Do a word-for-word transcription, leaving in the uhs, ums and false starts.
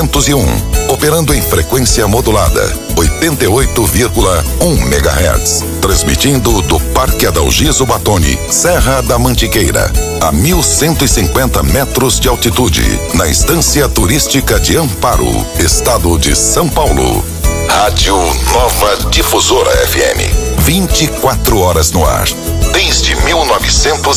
novecentos e um, operando em frequência modulada, oitenta e oito vírgula um megahertz, transmitindo do Parque Adalgiso Batoni, Serra da Mantiqueira, a mil cento e cinquenta metros de altitude, na Estância Turística de Amparo, Estado de São Paulo. Rádio Nova Difusora F M, vinte e quatro horas no ar, desde mil novecentos